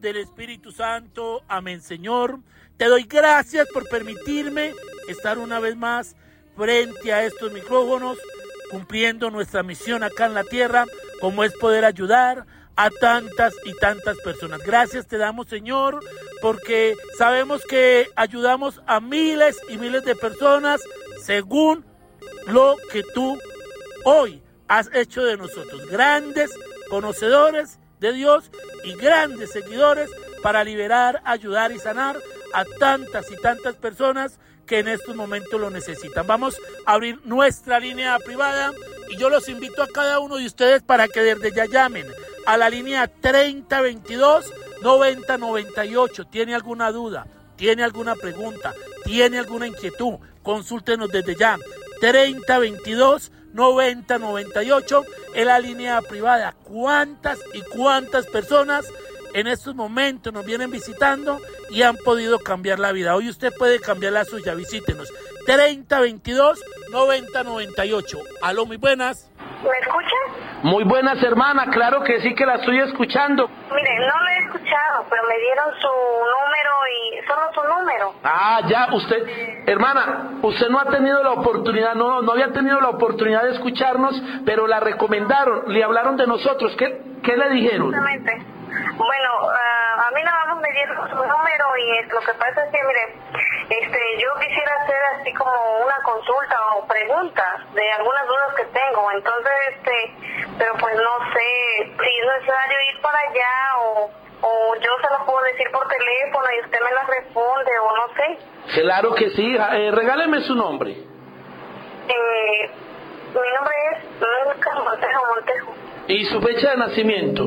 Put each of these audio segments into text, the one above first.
del Espíritu Santo. Amén, Señor. Te doy gracias por permitirme estar una vez más frente a estos micrófonos, cumpliendo nuestra misión acá en la tierra, como es poder ayudar a tantas y tantas personas. Gracias te damos, Señor, porque sabemos que ayudamos a miles y miles de personas según lo que tú hoy has hecho de nosotros, grandes conocedores de Dios y grandes seguidores para liberar, ayudar y sanar a tantas y tantas personas que en estos momentos lo necesitan. Vamos a abrir nuestra línea privada y yo los invito a cada uno de ustedes para que desde ya llamen a la línea 3022-9098. ¿Tiene alguna duda? ¿Tiene alguna pregunta? ¿Tiene alguna inquietud? Consúltenos desde ya. 3022-9098 en la línea privada. ¿Cuántas y cuántas personas en estos momentos nos vienen visitando y han podido cambiar la vida? Hoy usted puede cambiar la suya. Visítenos. 3022-9098. Aló, muy buenas. ¿Me escucha? Muy buenas, hermana, claro que sí que la estoy escuchando. Mire, no lo he escuchado, pero me dieron su número y solo su número. Ah, ya, usted, hermana, usted no ha tenido la oportunidad, no había tenido la oportunidad de escucharnos, pero la recomendaron, le hablaron de nosotros, ¿qué le dijeron? Exactamente. Bueno, a mí nada más me dieron su número y lo que pasa es que, mire, yo quisiera hacer así como una consulta o preguntas de algunas dudas que tengo, entonces, pero pues no sé si es necesario ir para allá o yo se lo puedo decir por teléfono y usted me las responde o no sé. Claro que sí, hija. Regáleme su nombre. Mi nombre es Milka Montejo. ¿Y su fecha de nacimiento?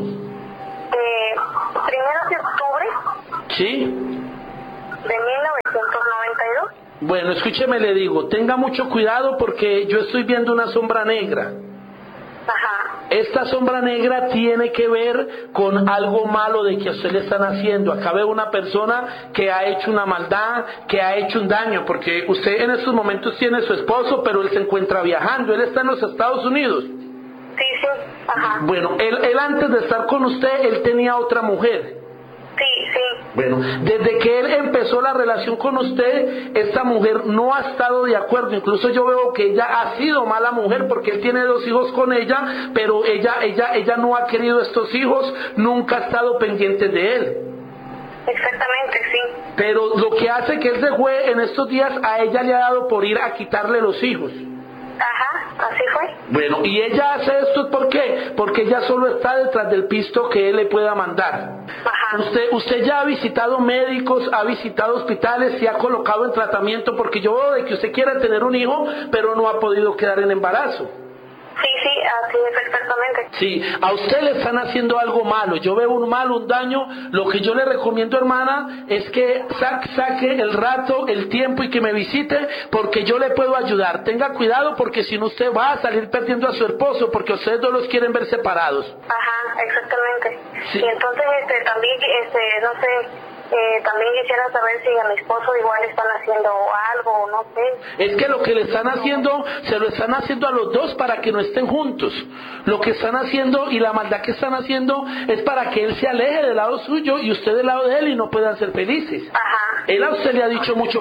1 de octubre. ¿Sí? De 1992. Bueno, escúcheme, le digo, tenga mucho cuidado porque yo estoy viendo una sombra negra. Ajá. Esta sombra negra tiene que ver con algo malo de que a usted le están haciendo. Acá veo una persona que ha hecho una maldad, que ha hecho un daño, porque usted en estos momentos tiene su esposo, pero él se encuentra viajando, él está en los Estados Unidos. Sí, ajá. Bueno, él antes de estar con usted, él tenía otra mujer. Sí. Bueno, desde que él empezó la relación con usted, esta mujer no ha estado de acuerdo. Incluso yo veo que ella ha sido mala mujer porque él tiene 2 hijos con ella, pero ella no ha querido estos hijos, nunca ha estado pendiente de él. Exactamente, sí. Pero lo que hace que él se fue en estos días, a ella le ha dado por ir a quitarle los hijos. Ajá, así fue. Bueno, y ella hace esto ¿por qué? Porque ella solo está detrás del pisto que él le pueda mandar. Ajá. Usted ya ha visitado médicos, ha visitado hospitales, se ha colocado en tratamiento, porque yo veo de que usted quiere tener un hijo, pero no ha podido quedar en embarazo. Sí, así es exactamente. Sí, a usted le están haciendo algo malo, yo veo un mal, un daño. Lo que yo le recomiendo, hermana, es que saque el rato, el tiempo y que me visite, porque yo le puedo ayudar. Tenga cuidado porque si no usted va a salir perdiendo a su esposo, porque ustedes dos los quieren ver separados. Ajá, exactamente. Sí. Y entonces también, no sé, también quisiera saber si a mi esposo igual están haciendo algo, no sé. Es que lo que le están haciendo, se lo están haciendo a los dos para que no estén juntos. Lo que están haciendo y la maldad que están haciendo es para que él se aleje del lado suyo y usted del lado de él y no puedan ser felices. Ajá. Él a usted le ha dicho mucho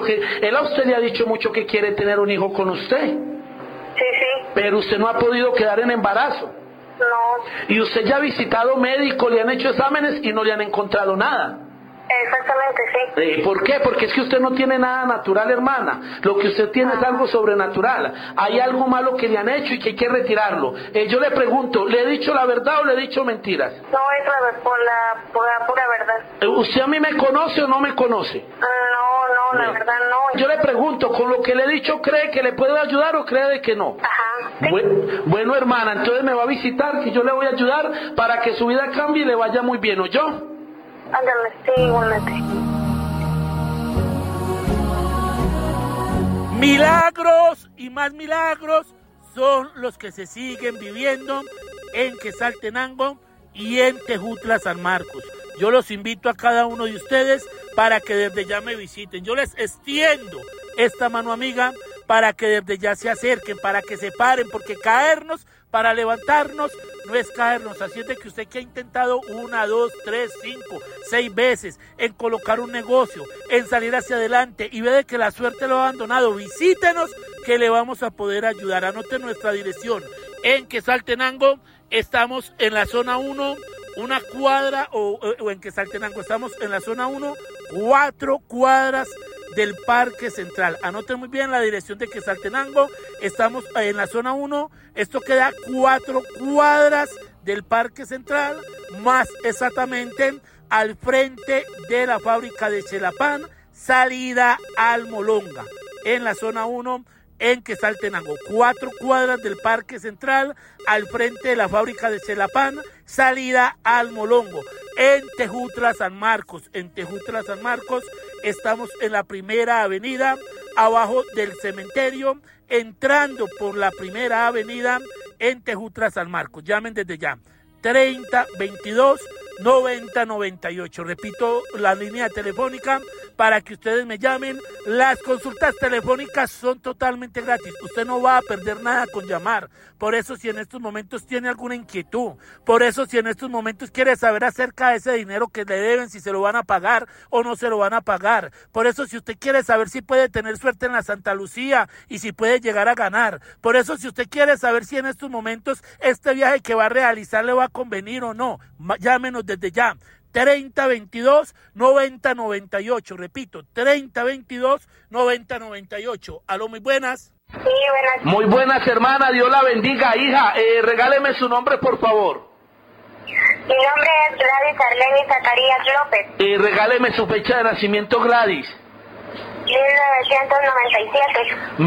que quiere tener un hijo con usted. Sí. Pero usted no ha podido quedar en embarazo. No. Y usted ya ha visitado médicos, le han hecho exámenes y no le han encontrado nada. Exactamente, sí. ¿Por qué? Porque es que usted no tiene nada natural, hermana. Lo que usted tiene es algo sobrenatural. Hay algo malo que le han hecho y que hay que retirarlo. Yo le pregunto, ¿le he dicho la verdad o le he dicho mentiras? No, es la pura verdad. ¿Usted a mí me conoce o no me conoce? No, la verdad no. Yo le pregunto, ¿con lo que le he dicho cree que le puedo ayudar o cree de que no? Ajá. ¿Sí? Bueno, hermana, entonces me va a visitar, que yo le voy a ayudar para que su vida cambie y le vaya muy bien, ¿oyó? Ándale, sí, igualmente. Milagros y más milagros son los que se siguen viviendo en Quetzaltenango y en Tejutla, San Marcos. Yo los invito a cada uno de ustedes para que desde ya me visiten. Yo les extiendo esta mano amiga para que desde ya se acerquen, para que se paren, porque caernos para levantarnos no es caernos. Así es de que usted que ha intentado 1, 2, 3, 5, 6 veces en colocar un negocio, en salir hacia adelante y ve de que la suerte lo ha abandonado, visítenos que le vamos a poder ayudar. Anote nuestra dirección en Quetzaltenango, estamos en la zona 1, una cuadra, o en Quetzaltenango, estamos en la zona 1, 4 cuadras del Parque Central. Anoten muy bien la dirección de Quetzaltenango, estamos en la zona 1, esto queda 4 cuadras del Parque Central, más exactamente al frente de la fábrica de Xelapan, salida Almolonga, en la zona 1, en Quetzaltenango, 4 cuadras del Parque Central, al frente de la fábrica de Xelapan, salida Almolongo, en Tejutla, San Marcos. En Tejutla, San Marcos, estamos en la Primera Avenida, abajo del cementerio, entrando por la Primera Avenida en Tejutla, San Marcos. Llamen desde ya, 3022-9098. Repito la línea telefónica para que ustedes me llamen. Las consultas telefónicas son totalmente gratis. Usted no va a perder nada con llamar. Por eso, si en estos momentos tiene alguna inquietud, por eso si en estos momentos quiere saber acerca de ese dinero que le deben, si se lo van a pagar o no se lo van a pagar, por eso si usted quiere saber si puede tener suerte en la Santa Lucía y si puede llegar a ganar, por eso si usted quiere saber si en estos momentos este viaje que va a realizar le va a convenir o no, llámenos desde ya. 3022-9098, repito, 3022-9098. Aló, muy buenas. Sí, buenas. Muy buenas, hermana, Dios la bendiga, hija. Regáleme su nombre, por favor. Mi nombre es Gladys Arleni Zacarías López. Regáleme su fecha de nacimiento, Gladys. 1997.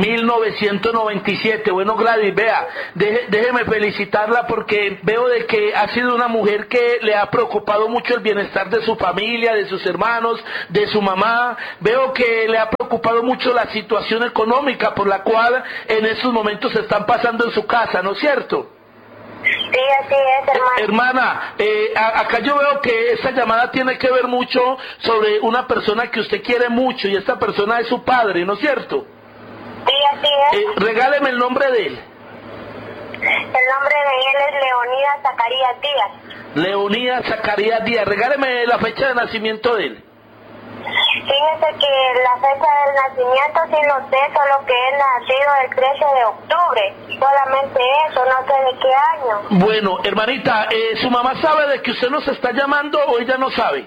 1997. Bueno, Gladys, vea, déjeme felicitarla porque veo de que ha sido una mujer que le ha preocupado mucho el bienestar de su familia, de sus hermanos, de su mamá. Veo que le ha preocupado mucho la situación económica por la cual en estos momentos se están pasando en su casa, ¿no es cierto? Sí, así es, hermano. Hermana, acá yo veo que esta llamada tiene que ver mucho sobre una persona que usted quiere mucho y esta persona es su padre, ¿no es cierto? Sí, así es. Regáleme el nombre de él. El nombre de él es Leonidas Zacarías Díaz. Leonidas Zacarías Díaz. Regáleme la fecha de nacimiento de él. Fíjese que la fecha del nacimiento sí lo sé, solo que es nacido el 13 de octubre. Solamente eso, no sé de qué año. Bueno, hermanita, ¿su mamá sabe de que usted nos está llamando o ella no sabe?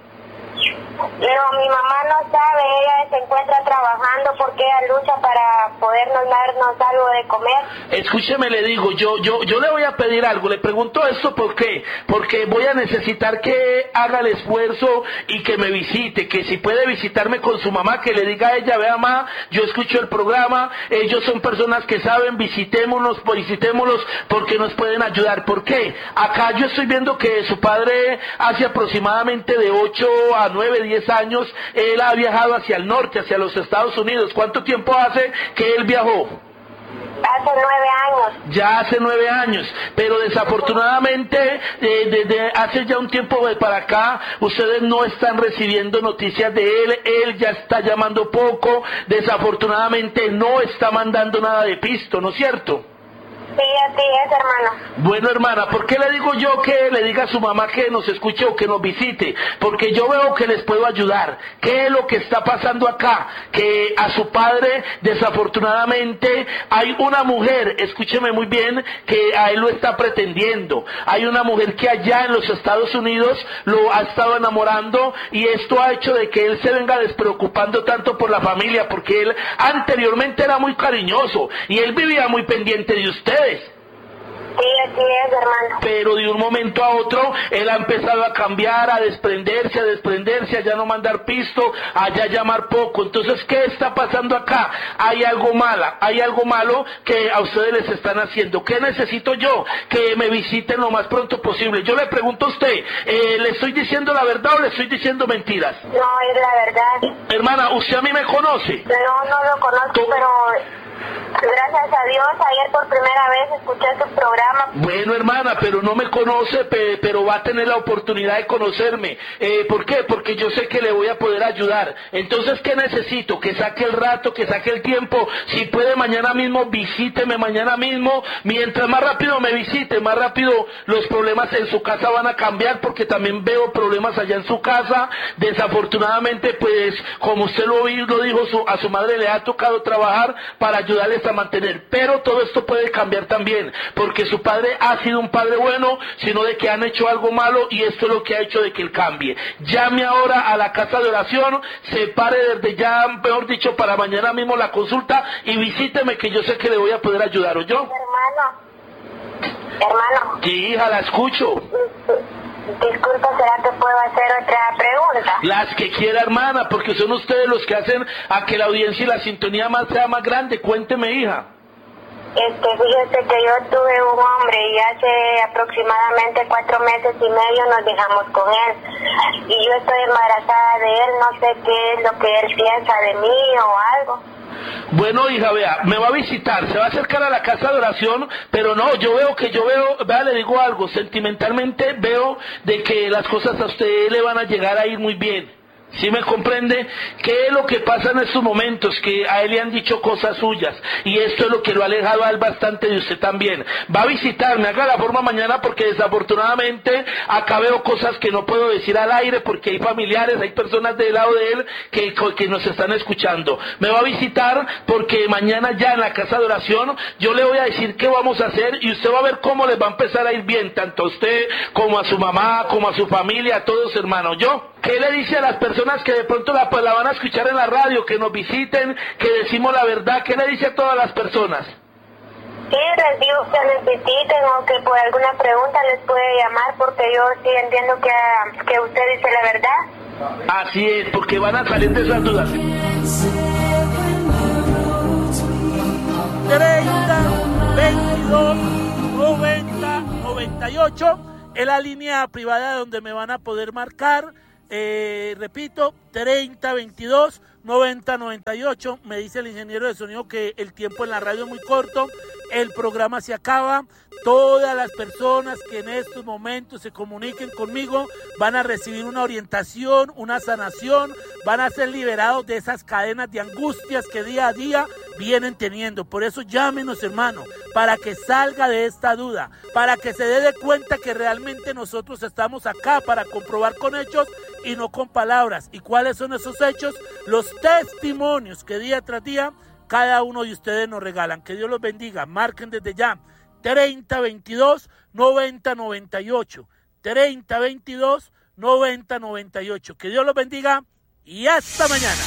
No, mi mamá no sabe, ella se encuentra trabajando porque ella lucha para podernos darnos algo de comer. Escúcheme, le digo, yo le voy a pedir algo, le pregunto esto ¿por qué? Porque voy a necesitar que haga el esfuerzo y que me visite, que si puede visitarme con su mamá, que le diga a ella, vea mamá, yo escucho el programa, ellos son personas que saben, visitémonos porque nos pueden ayudar. ¿Por qué? Acá yo estoy viendo que su padre hace aproximadamente de 8 a 9, 10 años, él ha viajado hacia el norte, hacia los Estados Unidos. ¿Cuánto tiempo hace que él viajó? Hace 9 años. Ya hace 9 años, pero desafortunadamente desde hace ya un tiempo para acá ustedes no están recibiendo noticias de él ya está llamando poco, desafortunadamente no está mandando nada de pisto, ¿no es cierto? Sí, así es, hermano. Bueno, hermana, ¿por qué le digo yo que le diga a su mamá que nos escuche o que nos visite? Porque yo veo que les puedo ayudar. ¿Qué es lo que está pasando acá? Que a su padre, desafortunadamente, hay una mujer, escúcheme muy bien, que a él lo está pretendiendo. Hay una mujer que allá en los Estados Unidos lo ha estado enamorando y esto ha hecho de que él se venga despreocupando tanto por la familia, porque él anteriormente era muy cariñoso y él vivía muy pendiente de usted. Sí, así es, hermano. Pero de un momento a otro, él ha empezado a cambiar, a desprenderse, a ya no mandar pisto, a ya llamar poco. Entonces, ¿qué está pasando acá? Hay algo malo que a ustedes les están haciendo. ¿Qué necesito yo? Que me visiten lo más pronto posible. Yo le pregunto a usted, ¿le estoy diciendo la verdad o le estoy diciendo mentiras? No, es la verdad. Hermana, ¿usted a mí me conoce? No lo conozco, pero... Gracias a Dios, ayer por primera vez escuché su programa. Bueno, hermana, pero no me conoce, pero va a tener la oportunidad de conocerme. ¿Por qué? Porque yo sé que le voy a poder ayudar. Entonces, ¿qué necesito? Que saque el rato, que saque el tiempo. Si puede mañana mismo, visíteme mañana mismo. Mientras más rápido me visite, más rápido los problemas en su casa van a cambiar, porque también veo problemas allá en su casa. Desafortunadamente, pues, como usted lo dijo, a su madre le ha tocado trabajar para ayudarles a mantener, pero todo esto puede cambiar también, porque su padre ha sido un padre bueno, sino de que han hecho algo malo, y esto es lo que ha hecho de que él cambie. Llame ahora a la casa de oración, se pare desde ya, mejor dicho, para mañana mismo la consulta, y visíteme, que yo sé que le voy a poder ayudar, ¿o yo? Hermano. Sí, hija, la escucho. Disculpa, ¿será que puedo hacer otra pregunta? Las que quiera, hermana, porque son ustedes los que hacen a que la audiencia y la sintonía sea más grande. Cuénteme, hija. Fíjese que yo tuve un hombre y hace aproximadamente 4 meses y medio nos dejamos con él. Y yo estoy embarazada de él, no sé qué es lo que él piensa de mí o algo. Bueno, hija, vea, me va a visitar, se va a acercar a la casa de oración, pero no, yo veo, vea, le digo algo, sentimentalmente veo de que las cosas a usted le van a llegar a ir muy bien. ¿Sí me comprende? ¿Qué es lo que pasa en estos momentos? Que a él le han dicho cosas suyas, y esto es lo que lo ha alejado a él bastante de usted también. Va a visitarme, haga la forma mañana, porque desafortunadamente acá veo cosas que no puedo decir al aire, porque hay familiares, hay personas del lado de él que nos están escuchando. Me va a visitar porque mañana ya en la casa de oración yo le voy a decir qué vamos a hacer, y usted va a ver cómo les va a empezar a ir bien, tanto a usted como a su mamá, como a su familia, a todos, hermanos. ¿Qué le dice a las personas que de pronto la van a escuchar en la radio, que nos visiten, que decimos la verdad? ¿Qué le dice a todas las personas? Sí, les digo que les visiten, o que por alguna pregunta les puede llamar, porque yo sí entiendo que usted dice la verdad. Así es, porque van a salir de esas dudas. 30 22 90 98 es la línea privada donde me van a poder marcar. Repito, 30 22 90 98. Me dice el ingeniero de sonido que el tiempo en la radio es muy corto, el programa se acaba. Todas las personas que en estos momentos se comuniquen conmigo van a recibir una orientación, una sanación, van a ser liberados de esas cadenas de angustias que día a día vienen teniendo. Por eso llámenos, hermano, para que salga de esta duda, para que se dé de cuenta que realmente nosotros estamos acá para comprobar con hechos y no con palabras. ¿Y cuáles son esos hechos? Los testimonios que día tras día cada uno de ustedes nos regalan. Que Dios los bendiga. Marquen desde ya 30 22 90 98. 30 22 90 98. Que Dios los bendiga y hasta mañana.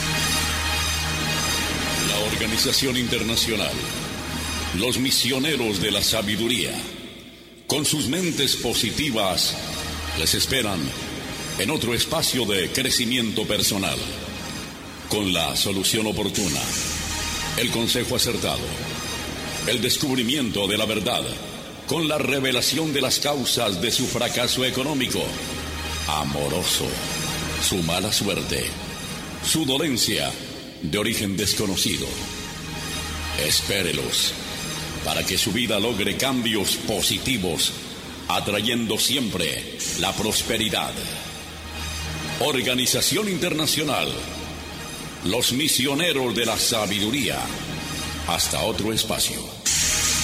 La Organización Internacional, los misioneros de la sabiduría, con sus mentes positivas, les esperan en otro espacio de crecimiento personal, con la solución oportuna, el consejo acertado, el descubrimiento de la verdad, con la revelación de las causas de su fracaso económico, amoroso, su mala suerte, su dolencia de origen desconocido. Espérelos para que su vida logre cambios positivos, atrayendo siempre la prosperidad. Organización Internacional, los misioneros de la sabiduría. Hasta otro espacio.